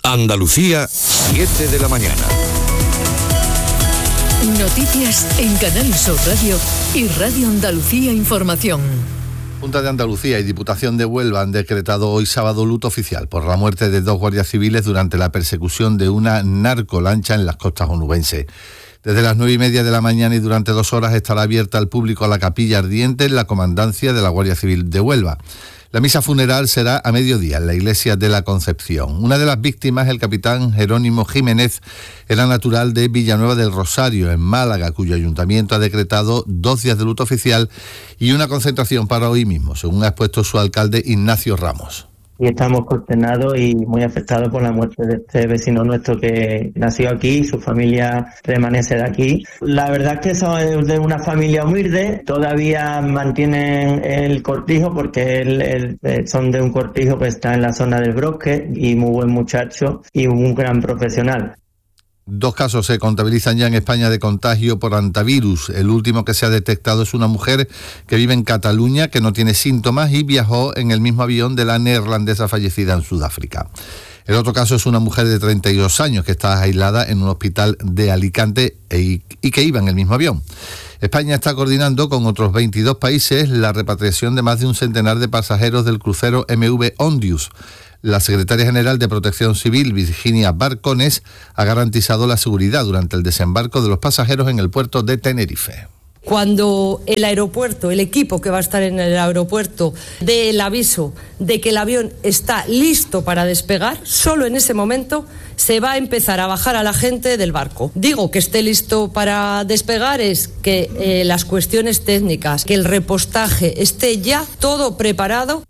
Andalucía, 7 de la mañana. Noticias en Canal Sur Radio y Radio Andalucía Información. Junta de Andalucía y Diputación de Huelva han decretado hoy sábado luto oficial por la muerte de 2 guardias civiles durante la persecución de una narcolancha en las costas onubenses. Desde las 9:30 de la mañana y durante 2 horas estará abierta al público a la capilla ardiente en la comandancia de la Guardia Civil de Huelva. La misa funeral será a mediodía en la iglesia de la Concepción. Una de las víctimas, el capitán Jerónimo Jiménez, era natural de Villanueva del Rosario, en Málaga, cuyo ayuntamiento ha decretado 2 días de luto oficial y una concentración para hoy mismo, según ha expuesto su alcalde Ignacio Ramos. Y estamos consternados y muy afectados por la muerte de este vecino nuestro que nació aquí y su familia permanece de aquí. La verdad es que son de una familia humilde, todavía mantienen el cortijo porque son de un cortijo que está en la zona del Brosque y muy buen muchacho y un gran profesional. 2 casos se contabilizan ya en España de contagio por hantavirus. El último que se ha detectado es una mujer que vive en Cataluña, que no tiene síntomas y viajó en el mismo avión de la neerlandesa fallecida en Sudáfrica. El otro caso es una mujer de 32 años que está aislada en un hospital de Alicante y que iba en el mismo avión. España está coordinando con otros 22 países la repatriación de más de un centenar de pasajeros del crucero MV Ondius. La secretaria general de Protección Civil, Virginia Barcones, ha garantizado la seguridad durante el desembarco de los pasajeros en el puerto de Tenerife. Cuando el aeropuerto, el equipo que va a estar en el aeropuerto, dé el aviso de que el avión está listo para despegar, solo en ese momento se va a empezar a bajar a la gente del barco. Digo que esté listo para despegar es que las cuestiones técnicas, que el repostaje esté ya todo preparado.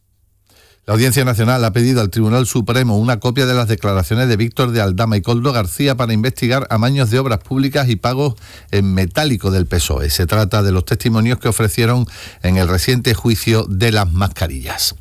La Audiencia Nacional ha pedido al Tribunal Supremo una copia de las declaraciones de Víctor de Aldama y Koldo García para investigar amaños de obras públicas y pagos en metálico del PSOE. Se trata de los testimonios que ofrecieron en el reciente juicio de las mascarillas.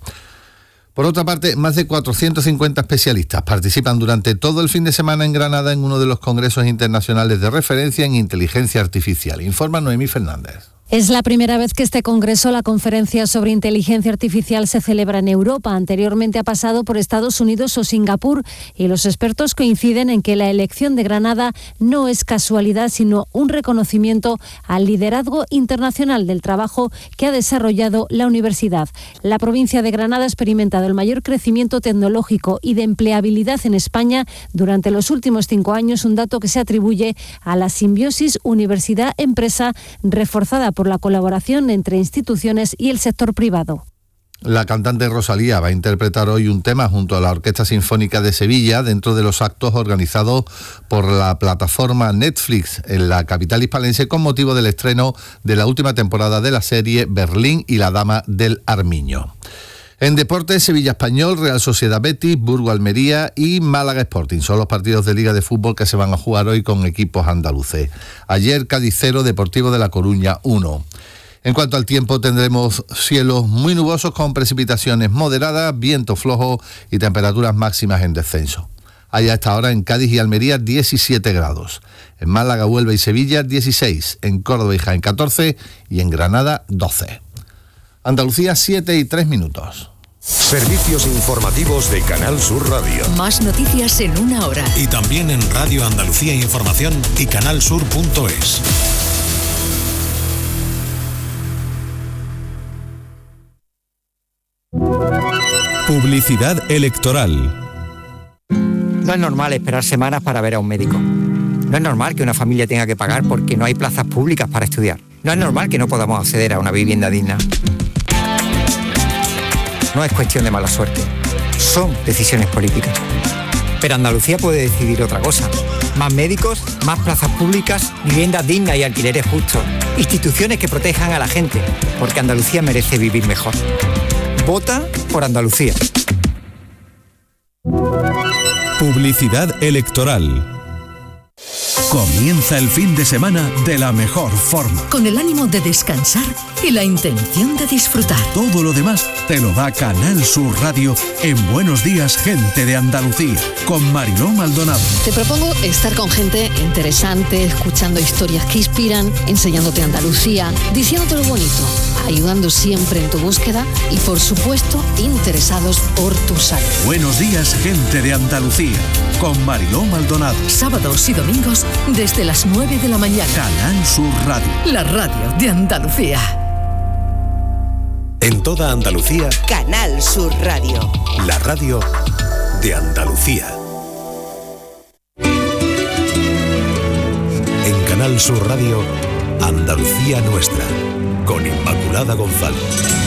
Por otra parte, más de 450 especialistas participan durante todo el fin de semana en Granada en uno de los congresos internacionales de referencia en inteligencia artificial. Informa Noemí Fernández. Es la primera vez que este congreso, la conferencia sobre inteligencia artificial, se celebra en Europa. Anteriormente ha pasado por Estados Unidos o Singapur y los expertos coinciden en que la elección de Granada no es casualidad, sino un reconocimiento al liderazgo internacional del trabajo que ha desarrollado la universidad. La provincia de Granada ha experimentado el mayor crecimiento tecnológico y de empleabilidad en España durante los últimos 5 años, un dato que se atribuye a la simbiosis universidad-empresa reforzada por la colaboración entre instituciones y el sector privado. La cantante Rosalía va a interpretar hoy un tema junto a la Orquesta Sinfónica de Sevilla dentro de los actos organizados por la plataforma Netflix en la capital hispalense con motivo del estreno de la última temporada de la serie Berlín y la Dama del Armiño. En deportes, Sevilla Español, Real Sociedad Betis, Burgo Almería y Málaga Sporting son los partidos de Liga de Fútbol que se van a jugar hoy con equipos andaluces. Ayer Cádiz 0, Deportivo de La Coruña 1. En cuanto al tiempo, tendremos cielos muy nubosos con precipitaciones moderadas, viento flojo y temperaturas máximas en descenso. Hay a esta hora en Cádiz y Almería 17 grados. En Málaga, Huelva y Sevilla 16. En Córdoba y Jaén 14 y en Granada 12. Andalucía 7:03. Servicios informativos de Canal Sur Radio. Más noticias en 1 hora. Y también en Radio Andalucía Información y canalsur.es. Publicidad electoral. No es normal esperar semanas para ver a un médico. No es normal que una familia tenga que pagar porque no hay plazas públicas para estudiar. No es normal que no podamos acceder a una vivienda digna. No es cuestión de mala suerte, son decisiones políticas. Pero Andalucía puede decidir otra cosa. Más médicos, más plazas públicas, viviendas dignas y alquileres justos. Instituciones que protejan a la gente, porque Andalucía merece vivir mejor. Vota por Andalucía. Publicidad electoral. Comienza el fin de semana de la mejor forma. Con el ánimo de descansar y la intención de disfrutar. Todo lo demás te lo da Canal Sur Radio en Buenos Días, Gente de Andalucía, con Mariló Maldonado. Te propongo estar con gente interesante, escuchando historias que inspiran, enseñándote Andalucía, diciéndote lo bonito, ayudando siempre en tu búsqueda y, por supuesto, interesados por tu salud. Buenos Días, Gente de Andalucía, con Mariló Maldonado. Sábados y domingos desde las 9 de la mañana. Canal Sur Radio. La radio de Andalucía. En toda Andalucía, Canal Sur Radio. la radio de Andalucía. En Canal Sur Radio, Andalucía Nuestra, con Inmaculada González.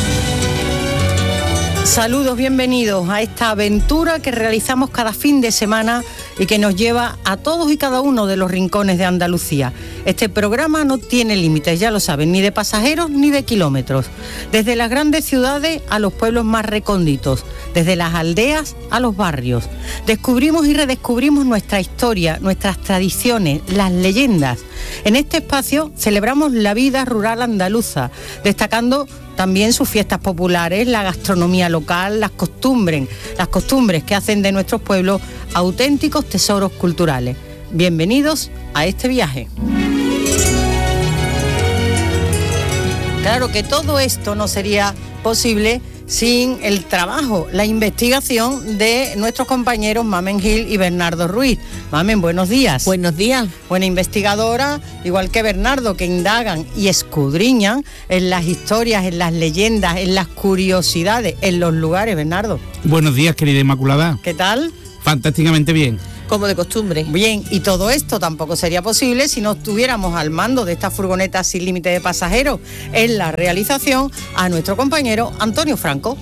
Saludos, bienvenidos a esta aventura que realizamos cada fin de semana y que nos lleva a todos y cada uno de los rincones de Andalucía. Este programa no tiene límites, ya lo saben, ni de pasajeros ni de kilómetros. Desde las grandes ciudades a los pueblos más recónditos, desde las aldeas a los barrios. Descubrimos y redescubrimos nuestra historia, nuestras tradiciones, las leyendas. En este espacio celebramos la vida rural andaluza, destacando también sus fiestas populares, la gastronomía local, las costumbres que hacen de nuestros pueblos auténticos tesoros culturales. Bienvenidos a este viaje. Claro que todo esto no sería posible sin el trabajo, la investigación de nuestros compañeros Mamen Gil y Bernardo Ruiz. Mamen, buenos días. Buenos días. Buena investigadora, igual que Bernardo, que indagan y escudriñan en las historias, en las leyendas, en las curiosidades, en los lugares. Bernardo. Buenos días, querida Inmaculada. ¿Qué tal? Fantásticamente bien. Como de costumbre. Bien, y todo esto tampoco sería posible si no estuviéramos al mando de esta furgoneta sin límite de pasajeros. En la realización, a nuestro compañero Antonio Franco.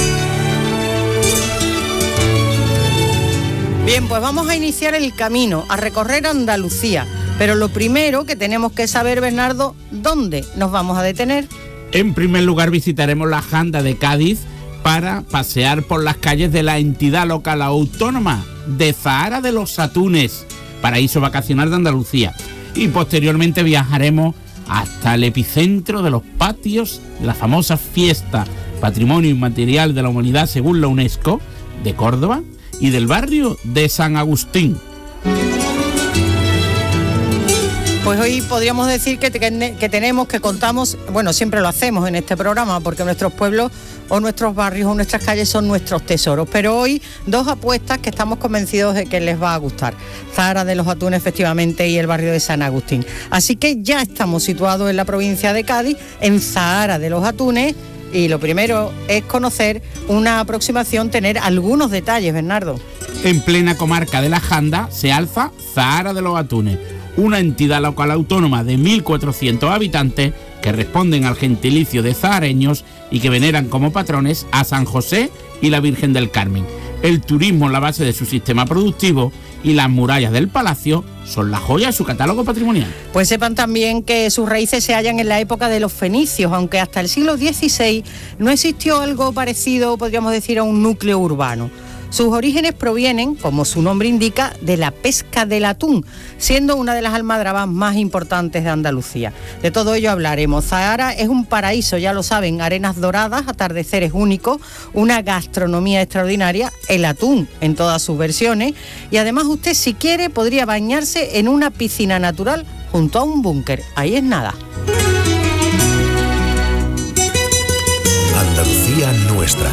Bien, pues vamos a iniciar el camino, a recorrer Andalucía. Pero lo primero que tenemos que saber, Bernardo, ¿dónde nos vamos a detener? En primer lugar, visitaremos la Janda de Cádiz para pasear por las calles de la entidad local autónoma de Zahara de los Atunes, paraíso vacacional de Andalucía. Y posteriormente viajaremos hasta el epicentro de los patios de la famosa fiesta Patrimonio Inmaterial de la Humanidad según la UNESCO de Córdoba y del barrio de San Agustín. Pues hoy podríamos decir que contamos, bueno, siempre lo hacemos en este programa, porque nuestros pueblos o nuestros barrios o nuestras calles son nuestros tesoros. Pero hoy dos apuestas que estamos convencidos de que les va a gustar. Zahara de los Atunes, efectivamente, y el barrio de San Agustín. Así que ya estamos situados en la provincia de Cádiz, en Zahara de los Atunes, y lo primero es conocer una aproximación, tener algunos detalles, Bernardo. En plena comarca de la Janda se alza Zahara de los Atunes, una entidad local autónoma de 1.400 habitantes que responden al gentilicio de zahareños y que veneran como patrones a San José y la Virgen del Carmen. El turismo es la base de su sistema productivo y las murallas del palacio son la joya de su catálogo patrimonial. Pues sepan también que sus raíces se hallan en la época de los fenicios, aunque hasta el siglo XVI no existió algo parecido, podríamos decir, a un núcleo urbano. Sus orígenes provienen, como su nombre indica, de la pesca del atún, siendo una de las almadrabas más importantes de Andalucía. De todo ello hablaremos. Zahara es un paraíso, ya lo saben, arenas doradas, atardeceres únicos, una gastronomía extraordinaria, el atún en todas sus versiones, y además usted, si quiere, podría bañarse en una piscina natural junto a un búnker. Ahí es nada. Andalucía Nuestra.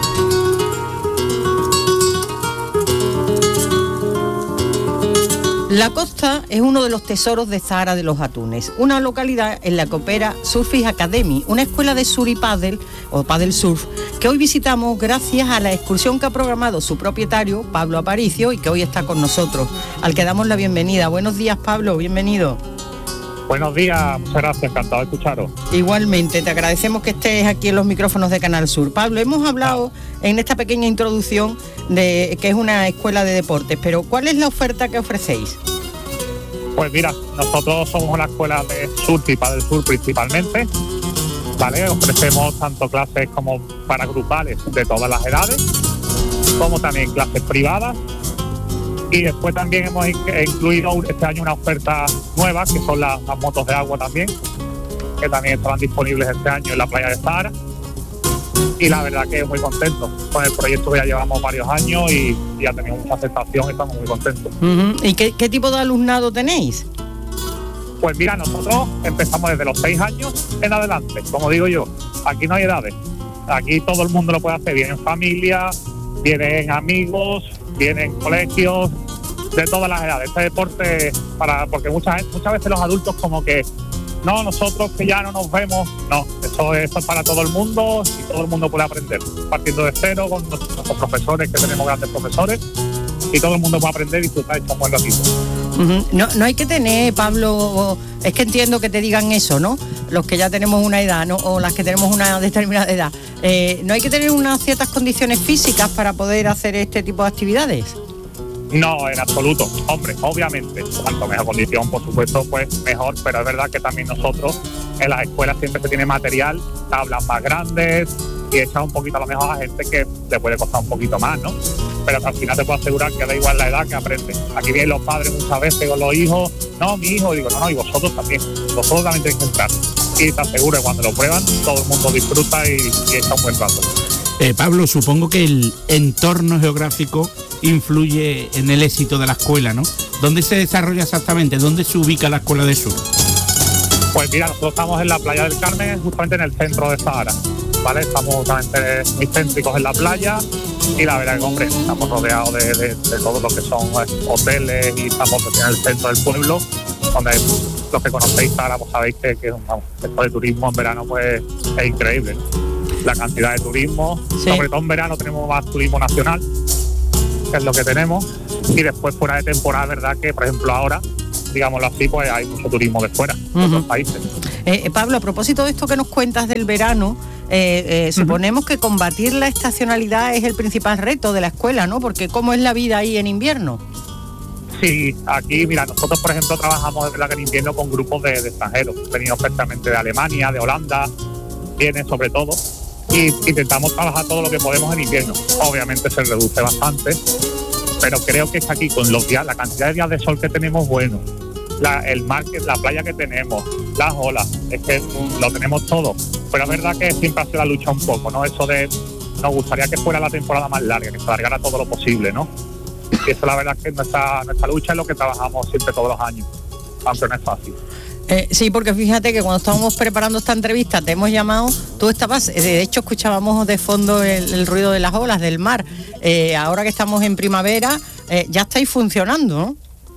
La costa es uno de los tesoros de Zahara de los Atunes, una localidad en la que opera Surfing Academy, una escuela de surf y paddle, o paddle surf, que hoy visitamos gracias a la excursión que ha programado su propietario, Pablo Aparicio, y que hoy está con nosotros, al que damos la bienvenida. Buenos días, Pablo, bienvenido. Buenos días, muchas gracias, encantado de escucharos. Igualmente, te agradecemos que estés aquí en los micrófonos de Canal Sur. Pablo, hemos hablado en esta pequeña introducción de que es una escuela de deportes, pero ¿cuál es la oferta que ofrecéis? Pues mira, nosotros somos una escuela de surf y paddle surf principalmente, ¿vale? Ofrecemos tanto clases como para grupales de todas las edades, como también clases privadas. Y después también hemos incluido este año una oferta nueva, que son las motos de agua también, que también estarán disponibles este año en la playa de Zahara. y la verdad que muy contento con el proyecto que ya llevamos varios años y ha tenido mucha aceptación y estamos muy contentos. ¿Y qué tipo de alumnado tenéis? Pues mira, nosotros empezamos desde los 6 años en adelante, como digo yo, aquí no hay edades, aquí todo el mundo lo puede hacer, vienen familias, vienen amigos, vienen colegios, de todas las edades. Este deporte, porque muchas veces los adultos como que, no, nosotros que ya no nos vemos, no, eso es para todo el mundo y todo el mundo puede aprender, partiendo de cero con nuestros profesores, que tenemos grandes profesores, y todo el mundo puede aprender y disfrutar de estos buen ratito. No hay que tener, Pablo, es que entiendo que te digan eso, ¿no? Los que ya tenemos una edad, ¿no? O las que tenemos una determinada edad. ¿No hay que tener unas ciertas condiciones físicas para poder hacer este tipo de actividades? No, en absoluto. Hombre, obviamente, cuanto mejor condición, por supuesto, pues mejor, pero es verdad que también nosotros en las escuelas siempre se tiene material, tablas más grandes y echa un poquito a lo mejor a la gente que le puede costar un poquito más, ¿no? Pero que al final te puedo asegurar que da igual la edad que aprende. Aquí vienen los padres muchas veces con los hijos, no, mi hijo, digo, no, y vosotros también tenéis que entrar. Y te aseguro que cuando lo prueban, todo el mundo disfruta y echa un buen rato. Pablo, supongo que el entorno geográfico influye en el éxito de la escuela, ¿no? ¿Dónde se desarrolla exactamente? ¿Dónde se ubica la escuela de surf? Pues mira, nosotros estamos en la playa del Carmen, justamente en el centro de Sahara, ¿vale? Estamos justamente muy céntricos en la playa y la verdad que, hombre, estamos rodeados de todo lo que son hoteles y estamos en el centro del pueblo, donde los que conocéis Sahara, pues sabéis que esto de turismo en verano pues es increíble. La cantidad de turismo, sí. Sobre todo en verano tenemos más turismo nacional, que es lo que tenemos, y después fuera de temporada, verdad que, por ejemplo, ahora, digámoslo así, pues hay mucho turismo de fuera, de otros países. Pablo, a propósito de esto que nos cuentas del verano, suponemos que combatir la estacionalidad es el principal reto de la escuela, ¿no? Porque ¿cómo es la vida ahí en invierno? Sí, aquí, mira, nosotros, por ejemplo, trabajamos en invierno con grupos de extranjeros, venidos especialmente de Alemania, de Holanda, vienen sobre todo, y intentamos trabajar todo lo que podemos en invierno. Obviamente se reduce bastante, pero creo que es que aquí con los días, la cantidad de días de sol que tenemos, bueno, el mar, la playa que tenemos, las olas, es que lo tenemos todo. Pero es verdad que siempre hace la lucha un poco, ¿no? Eso de, nos gustaría que fuera la temporada más larga, que se alargara todo lo posible, ¿no? Y eso la verdad es que nuestra lucha es lo que trabajamos siempre todos los años, aunque no es fácil. Sí, porque fíjate que cuando estábamos preparando esta entrevista te hemos llamado, tú estabas, de hecho escuchábamos de fondo el ruido de las olas, del mar. Ahora que estamos en primavera, ya estáis funcionando, ¿no?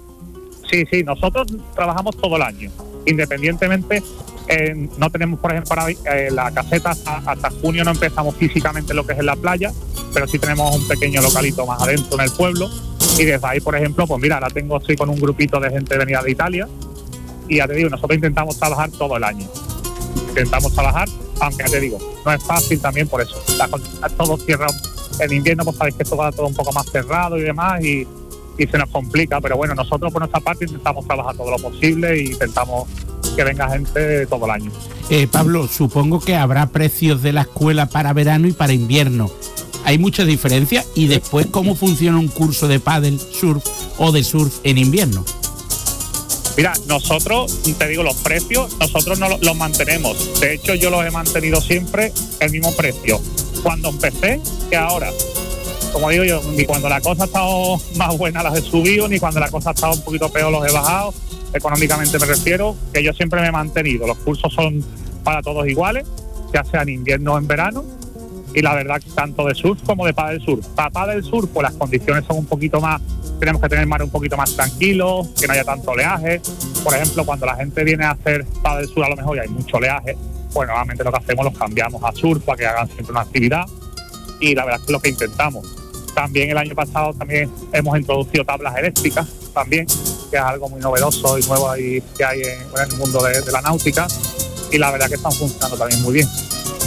Sí, nosotros trabajamos todo el año, independientemente, no tenemos, por ejemplo, la caseta hasta junio no empezamos físicamente lo que es en la playa, pero sí tenemos un pequeño localito más adentro en el pueblo, y desde ahí, por ejemplo, pues mira, ahora estoy con un grupito de gente venida de Italia, y ya te digo, nosotros intentamos trabajar todo el año. Intentamos trabajar, aunque ya te digo, no es fácil también por eso. Todo cierra en invierno, pues sabéis que esto va todo un poco más cerrado y demás, y se nos complica, pero bueno, nosotros por nuestra parte intentamos trabajar todo lo posible e intentamos que venga gente todo el año. Pablo, supongo que habrá precios de la escuela para verano y para invierno. ¿Hay mucha diferencia? Y después, ¿cómo funciona un curso de pádel, surf o de surf en invierno? Mira, nosotros, te digo, los precios, nosotros no los mantenemos. De hecho, yo los he mantenido siempre el mismo precio. Cuando empecé, que ahora. Como digo yo, ni cuando la cosa ha estado más buena las he subido, ni cuando la cosa ha estado un poquito peor los he bajado. Económicamente me refiero, que yo siempre me he mantenido. Los cursos son para todos iguales, ya sea en invierno o en verano. Y la verdad, tanto de surf como de pádel surf. Para pádel surf, pues las condiciones son un poquito más, tenemos que tener mar un poquito más tranquilo, que no haya tanto oleaje. Por ejemplo, cuando la gente viene a hacer pádel surf, a lo mejor ya hay mucho oleaje, pues normalmente lo que hacemos, los cambiamos a surf para que hagan siempre una actividad. Y la verdad es que es lo que intentamos. También el año pasado también hemos introducido tablas eléctricas también, que es algo muy novedoso y nuevo ahí que hay en el mundo de la náutica, y la verdad que están funcionando también muy bien.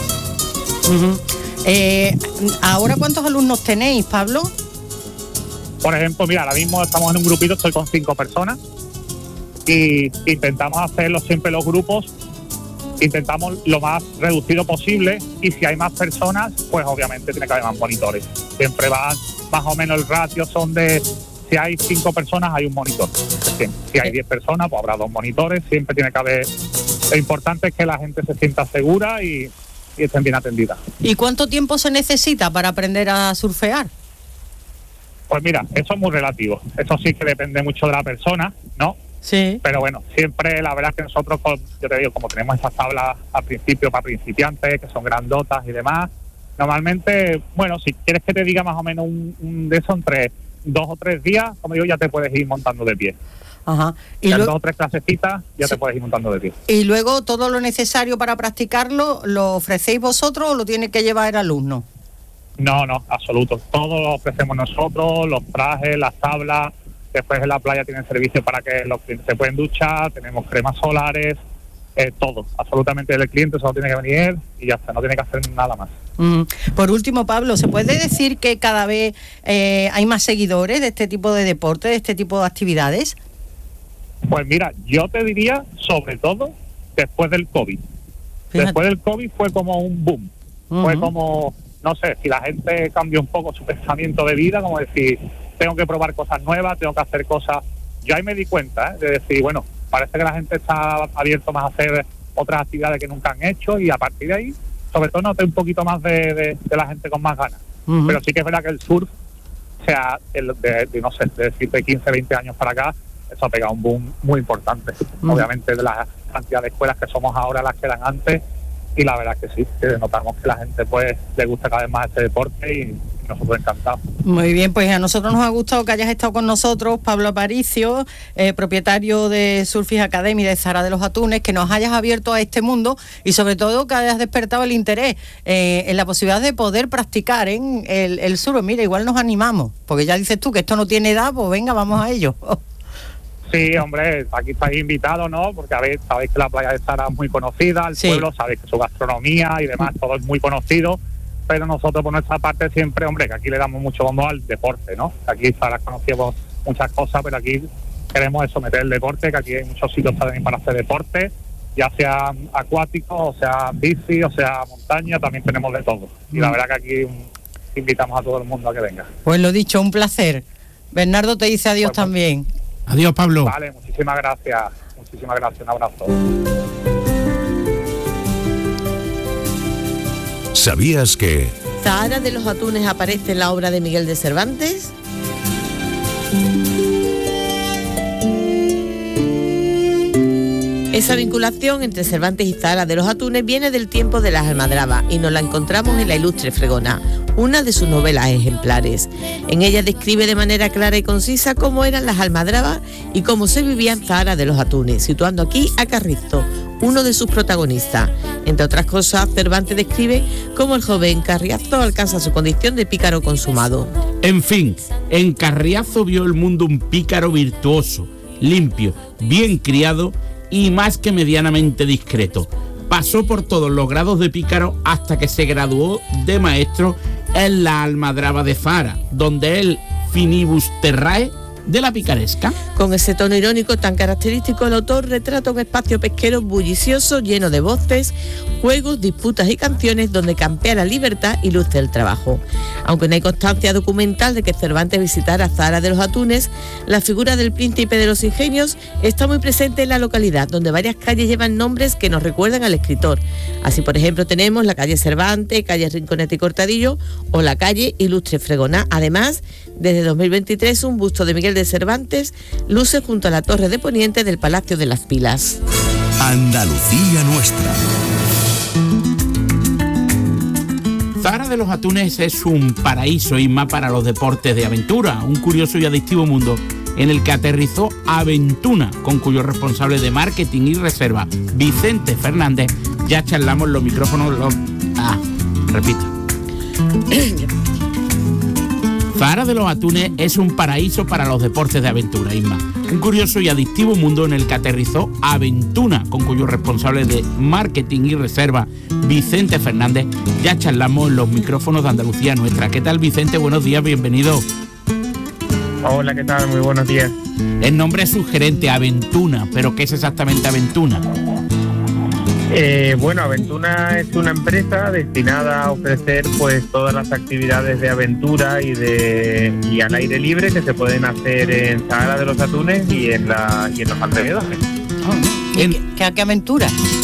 ¿Ahora cuántos alumnos tenéis, Pablo? Por ejemplo, mira, ahora mismo estamos en un grupito, estoy con 5 personas y intentamos hacerlo siempre los grupos, intentamos lo más reducido posible, y si hay más personas, pues obviamente tiene que haber más monitores. Siempre van, más o menos el ratio son de, si hay 5 personas hay un monitor. Si hay 10 personas, pues habrá 2 monitores, siempre tiene que haber. Lo importante es que la gente se sienta segura y y estén bien atendidas. ¿Y cuánto tiempo se necesita para aprender a surfear? Pues mira, eso es muy relativo. Eso sí que depende mucho de la persona, ¿no? Sí. Pero bueno, siempre la verdad es que nosotros, yo te digo, como tenemos esas tablas al principio para principiantes, que son grandotas y demás, normalmente, bueno, si quieres que te diga más o menos un de eso entre 2 o 3 días, como digo, ya te puedes ir montando de pie. Ajá. Y luego, 2 o 3 clasecitas, ya te puedes ir montando de pie. Y luego todo lo necesario para practicarlo, ¿lo ofrecéis vosotros o lo tiene que llevar el alumno? No, absoluto. Todo lo ofrecemos nosotros, los trajes, las tablas. Después en la playa tienen servicio para que los clientes se pueden duchar, tenemos cremas solares, todo. Absolutamente el cliente solo tiene que venir y ya está, no tiene que hacer nada más. Por último, Pablo, ¿se puede decir que cada vez hay más seguidores de este tipo de deporte, de este tipo de actividades? Pues mira, yo te diría, sobre todo, después del COVID. Fíjate. Después del COVID fue como un boom. Fue como, no sé, si la gente cambió un poco su pensamiento de vida, como decir, tengo que probar cosas nuevas, tengo que hacer cosas. Yo ahí me di cuenta, de decir, bueno, parece que la gente está abierto más a hacer otras actividades que nunca han hecho, y a partir de ahí, sobre todo, noté un poquito más de la gente con más ganas. Pero sí que es verdad que el surf, o sea, no sé, de decirte 15, 20 años para acá, eso ha pegado un boom muy importante. Obviamente de la cantidad de escuelas que somos ahora las que eran antes, y la verdad es que sí, que notamos que la gente pues le gusta cada vez más este deporte y nosotros encantados. Muy bien, pues a nosotros nos ha gustado que hayas estado con nosotros, Pablo Aparicio, propietario de Surfing Academy de Zahara de los Atunes, que nos hayas abierto a este mundo y sobre todo que hayas despertado el interés en la posibilidad de poder practicar el surf. Mira, igual nos animamos, porque ya dices tú que esto no tiene edad, pues venga, vamos a ello. Sí, hombre, aquí estáis invitados, ¿no? Porque sabéis que la playa de Zahara es muy conocida, el pueblo, sabéis que su gastronomía y demás, todo es muy conocido, pero nosotros por nuestra parte siempre, hombre, que aquí le damos mucho bombo al deporte, ¿no? Aquí Zahara conocíamos muchas cosas, pero aquí queremos eso, meter el deporte, que aquí hay muchos sitios también para hacer deporte, ya sea acuático, o sea bici, o sea montaña, también tenemos de todo. Y la verdad que aquí invitamos a todo el mundo a que venga. Pues lo dicho, un placer. Bernardo te dice adiós también. Adiós, Pablo. Vale, muchísimas gracias, un abrazo. ¿Sabías que Zahara de los Atunes aparece en la obra de Miguel de Cervantes? Esa vinculación entre Cervantes y Zahara de los Atunes viene del tiempo de las almadrabas y nos la encontramos en La Ilustre Fregona, una de sus novelas ejemplares. En ella describe de manera clara y concisa cómo eran las almadrabas y cómo se vivía en Zahara de los Atunes, situando aquí a Carrizo, uno de sus protagonistas. Entre otras cosas, Cervantes describe cómo el joven Carriazo alcanza su condición de pícaro consumado. En fin, en Carriazo vio el mundo un pícaro virtuoso, limpio, bien criado y más que medianamente discreto. Pasó por todos los grados de pícaro hasta que se graduó de maestro en la almadraba de Zahara, donde él finibus terrae de la picaresca. Con ese tono irónico tan característico, el autor retrata un espacio pesquero bullicioso, lleno de voces, juegos, disputas y canciones, donde campea la libertad y luce el trabajo. Aunque no hay constancia documental de que Cervantes visitara Zahara de los Atunes, la figura del príncipe de los ingenios está muy presente en la localidad, donde varias calles llevan nombres que nos recuerdan al escritor. Así, por ejemplo, tenemos la calle Cervantes, calle Rinconete y Cortadillo o la calle Ilustre Fregona. Además, desde 2023, un busto de Miguel de Cervantes luce junto a la torre de poniente del Palacio de las Pilas. Andalucía nuestra. Zahara de los Atunes es un paraíso y más para los deportes de aventura, un curioso y adictivo mundo en el que aterrizó Aventuna, con cuyo responsable de marketing y reserva, Vicente Fernández, ya charlamos los micrófonos. Repito. Zahara de los Atunes es un paraíso para los deportes de aventura, Isma. Un curioso y adictivo mundo en el que aterrizó Aventuna, con cuyo responsable de marketing y reserva, Vicente Fernández, ya charlamos en los micrófonos de Andalucía Nuestra. ¿Qué tal, Vicente? Buenos días, bienvenido. Hola, ¿qué tal? Muy buenos días. El nombre es sugerente, Aventuna, pero ¿qué es exactamente Aventuna? Bueno, Aventuna es una empresa destinada a ofrecer pues todas las actividades de aventura y al aire libre que se pueden hacer en Zahara de los Atunes y en los alrededores. ¿Qué aventura?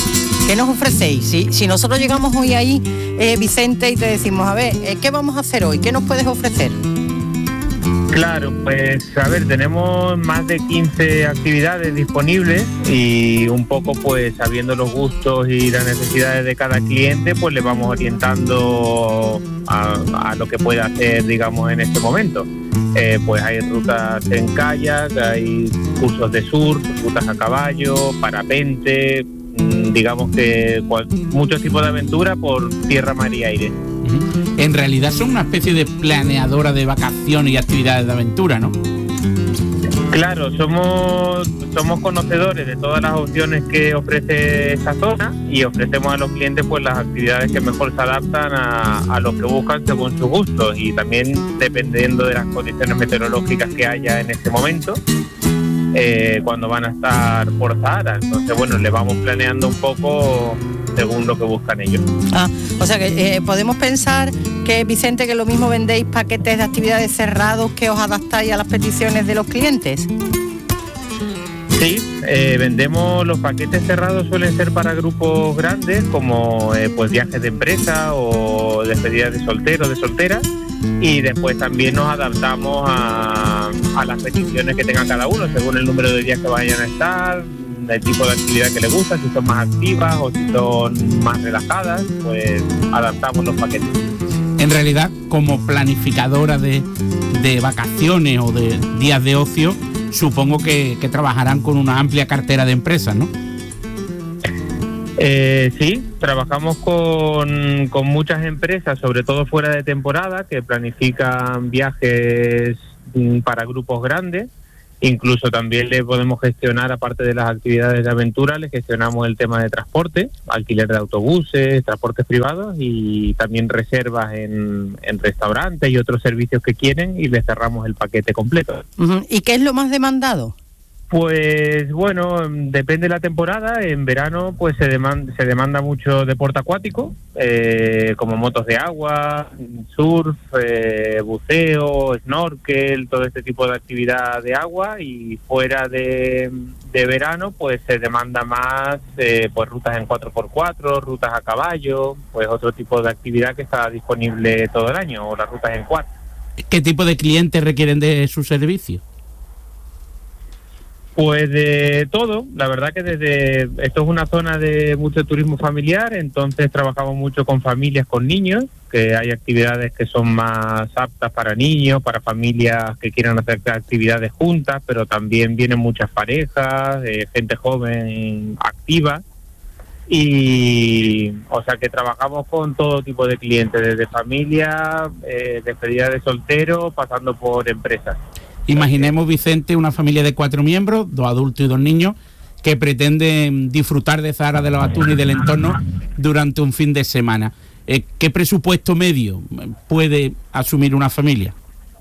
¿Qué nos ofrecéis? Si nosotros llegamos hoy ahí, Vicente, y te decimos, a ver, ¿qué vamos a hacer hoy? ¿Qué nos puedes ofrecer? Claro, pues a ver, tenemos más de 15 actividades disponibles y un poco pues sabiendo los gustos y las necesidades de cada cliente, pues le vamos orientando a lo que pueda hacer, digamos, en este momento. Pues hay rutas en kayak, hay cursos de surf, rutas a caballo, parapente, digamos que muchos tipos de aventura por tierra, mar y aire. En realidad son una especie de planeadora de vacaciones y actividades de aventura, ¿no? Claro, somos conocedores de todas las opciones que ofrece esta zona y ofrecemos a los clientes pues las actividades que mejor se adaptan a lo que buscan según sus gustos y también dependiendo de las condiciones meteorológicas que haya en este momento, cuando van a estar por Sahara. Entonces, bueno, le vamos planeando un poco según lo que buscan ellos. O sea que podemos pensar que, Vicente, que lo mismo vendéis paquetes de actividades cerrados que os adaptáis a las peticiones de los clientes. Sí, vendemos los paquetes cerrados, suelen ser para grupos grandes como pues viajes de empresa o despedidas de solteros, de solteras, y después también nos adaptamos a las peticiones que tenga cada uno según el número de días que vayan a estar, el tipo de actividad que les gusta, si son más activas o si son más relajadas, pues adaptamos los paquetes. En realidad, como planificadora de vacaciones o de días de ocio, supongo que trabajarán con una amplia cartera de empresas, ¿no? Sí, trabajamos con muchas empresas, sobre todo fuera de temporada, que planifican viajes para grupos grandes. Incluso también le podemos gestionar, aparte de las actividades de aventura, le gestionamos el tema de transporte, alquiler de autobuses, transportes privados y también reservas en restaurantes y otros servicios que quieren y les cerramos el paquete completo. ¿Y qué es lo más demandado? Pues bueno, depende de la temporada. En verano pues se demanda mucho deporte acuático, como motos de agua, surf, buceo, snorkel, todo este tipo de actividad de agua, y fuera de verano pues se demanda más pues rutas en 4x4, rutas a caballo, pues otro tipo de actividad que está disponible todo el año, o las rutas en quad. ¿Qué tipo de clientes requieren de su servicio? Pues de todo, la verdad que esto es una zona de mucho turismo familiar, entonces trabajamos mucho con familias con niños, que hay actividades que son más aptas para niños, para familias que quieran hacer actividades juntas, pero también vienen muchas parejas, gente joven activa, y o sea que trabajamos con todo tipo de clientes, desde familia, despedida de soltero, pasando por empresas. Imaginemos, Vicente, una familia de 4 miembros, 2 adultos y 2 niños, que pretenden disfrutar de Sahara de los Atunes y del entorno durante un fin de semana. ¿Qué presupuesto medio puede asumir una familia?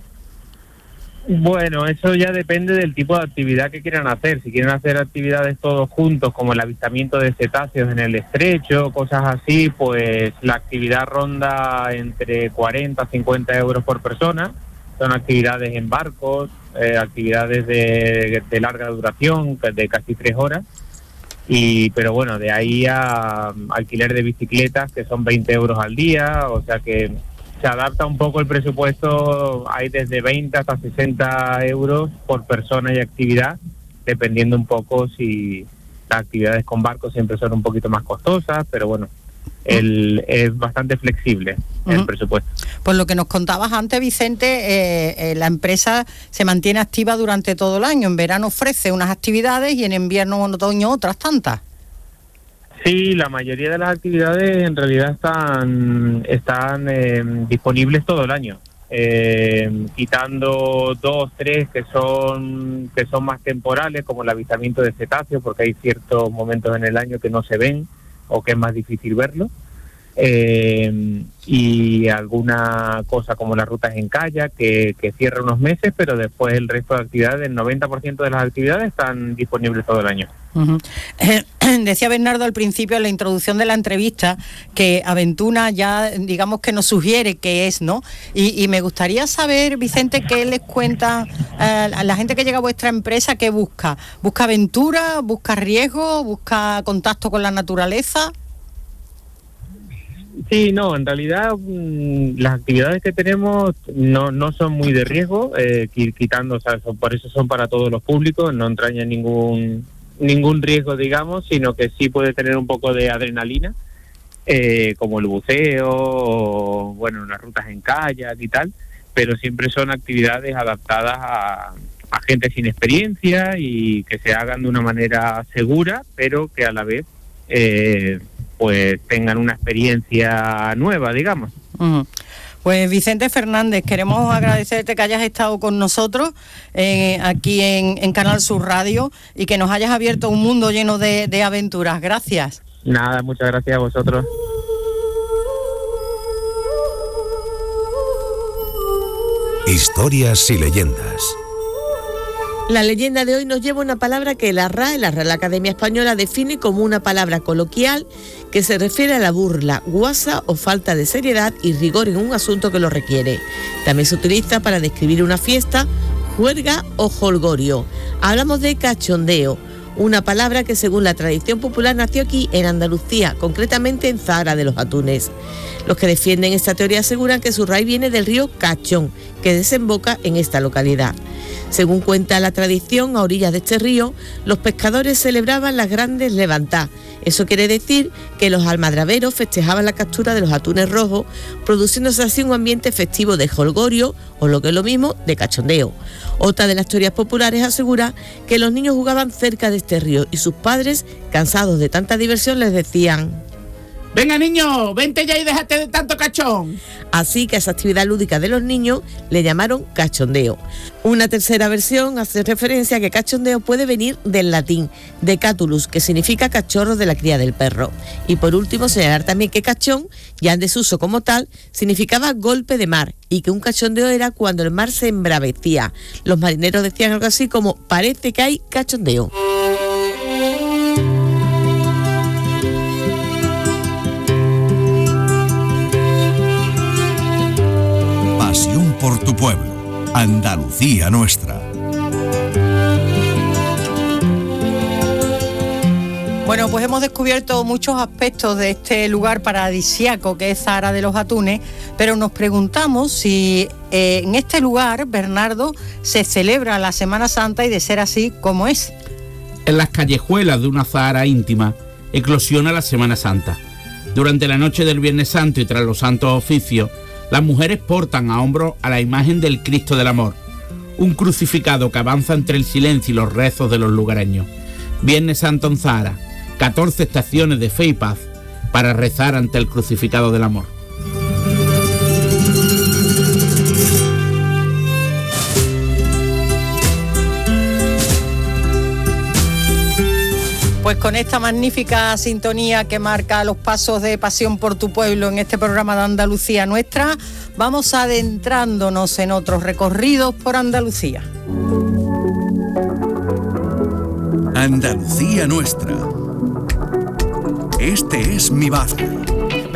Bueno, eso ya depende del tipo de actividad que quieran hacer. Si quieren hacer actividades todos juntos, como el avistamiento de cetáceos en el estrecho, cosas así, pues la actividad ronda entre 40 a 50 euros por persona. Son actividades en barcos, actividades de larga duración, de casi 3 horas, pero bueno, de ahí a alquiler de bicicletas, que son 20 euros al día, o sea que se adapta un poco el presupuesto, hay desde 20 hasta 60 euros por persona y actividad, dependiendo un poco si las actividades con barcos siempre son un poquito más costosas, pero bueno, es bastante flexible el presupuesto. Pues lo que nos contabas antes, Vicente, la empresa se mantiene activa durante todo el año. En verano ofrece unas actividades y en invierno o en otoño otras tantas. Sí, la mayoría de las actividades en realidad están disponibles todo el año. Quitando 2, 3 que son más temporales, como el avistamiento de cetáceos, porque hay ciertos momentos en el año que no se ven o que es más difícil verlo, y alguna cosa como las rutas en kayak que cierra unos meses, pero después el resto de actividades, el 90% de las actividades están disponibles todo el año. Decía Bernardo al principio, en la introducción de la entrevista, que Aventura ya, digamos que nos sugiere qué es, ¿no? Y me gustaría saber, Vicente, qué les cuenta la gente que llega a vuestra empresa, ¿qué busca? ¿Busca aventura? ¿Busca riesgo? ¿Busca contacto con la naturaleza? Sí, no, en realidad las actividades que tenemos no son muy de riesgo, quitando, o sea, por eso son para todos los públicos, no entrañan ningún riesgo, digamos, sino que sí puede tener un poco de adrenalina, como el buceo, o, bueno, las rutas en kayak y tal, pero siempre son actividades adaptadas a gente sin experiencia y que se hagan de una manera segura, pero que a la vez pues tengan una experiencia nueva, digamos. Uh-huh. Pues Vicente Fernández, queremos agradecerte que hayas estado con nosotros aquí en Canal Sur Radio y que nos hayas abierto un mundo lleno de aventuras. Gracias. Nada, muchas gracias a vosotros. Historias y leyendas. La leyenda de hoy nos lleva una palabra que la RAE, la Real Academia Española, define como una palabra coloquial que se refiere a la burla, guasa o falta de seriedad y rigor en un asunto que lo requiere. También se utiliza para describir una fiesta, juerga o jolgorio. Hablamos de cachondeo, una palabra que según la tradición popular nació aquí en Andalucía, concretamente en Zahara de los Atunes. Los que defienden esta teoría aseguran que su raíz viene del río Cachón, que desemboca en esta localidad. Según cuenta la tradición, a orillas de este río, los pescadores celebraban las grandes levantadas. Eso quiere decir que los almadraberos festejaban la captura de los atunes rojos, produciéndose así un ambiente festivo de jolgorio, o lo que es lo mismo, de cachondeo. Otra de las teorías populares asegura que los niños jugaban cerca de este río y sus padres, cansados de tanta diversión, les decían: venga niño, vente ya y déjate de tanto cachón. Así que a esa actividad lúdica de los niños le llamaron cachondeo. Una tercera versión hace referencia a que cachondeo puede venir del latín decatulus, que significa cachorro de la cría del perro. Y por último señalar también que cachón, ya en desuso como tal, significaba golpe de mar y que un cachondeo era cuando el mar se embravecía. Los marineros decían algo así como: parece que hay cachondeo. Pasión por tu pueblo, Andalucía nuestra. Bueno, pues hemos descubierto muchos aspectos de este lugar paradisíaco que es Zahara de los Atunes, pero nos preguntamos si en este lugar, Bernardo, se celebra la Semana Santa y, de ser así, ¿cómo es? En las callejuelas de una Zahara íntima eclosiona la Semana Santa. Durante la noche del Viernes Santo y tras los santos oficios, las mujeres portan a hombros a la imagen del Cristo del Amor, un crucificado que avanza entre el silencio y los rezos de los lugareños. Viernes Santo en Zahara, 14 estaciones de fe y paz para rezar ante el crucificado del amor. Pues con esta magnífica sintonía que marca los pasos de Pasión por tu pueblo en este programa de Andalucía Nuestra, vamos adentrándonos en otros recorridos por Andalucía. Andalucía Nuestra. Este es mi barrio.